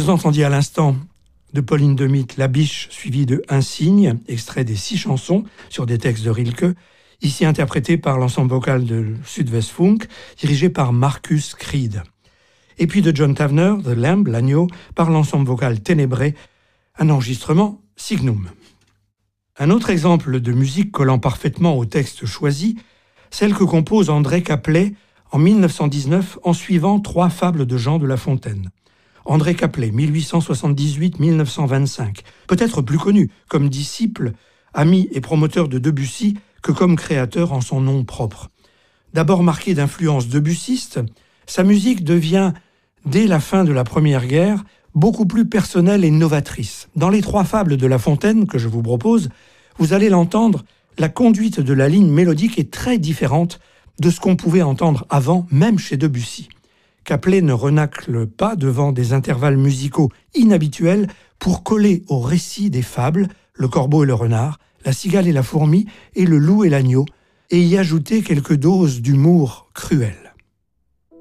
Vous entendiez à l'instant de Pauline Demidt La Biche suivie de Un cygne, extrait des 6 chansons sur des textes de Rilke, ici interprété par l'ensemble vocal de Südwestfunk, dirigé par Marcus Creed. Et puis de John Tavener, The Lamb, l'agneau, par l'ensemble vocal Ténébré, un enregistrement Signum. Un autre exemple de musique collant parfaitement au texte choisi, celle que compose André Caplet en 1919 en suivant 3 fables de Jean de La Fontaine. André Caplet, 1878-1925, peut-être plus connu comme disciple, ami et promoteur de Debussy que comme créateur en son nom propre. D'abord marqué d'influences debussistes, sa musique devient, dès la fin de la Première Guerre, beaucoup plus personnelle et novatrice. Dans les 3 fables de La Fontaine que je vous propose, vous allez l'entendre, la conduite de la ligne mélodique est très différente de ce qu'on pouvait entendre avant, même chez Debussy. Caplet ne renacle pas devant des intervalles musicaux inhabituels pour coller au récit des fables, le corbeau et le renard, la cigale et la fourmi, et le loup et l'agneau, et y ajouter quelques doses d'humour cruel.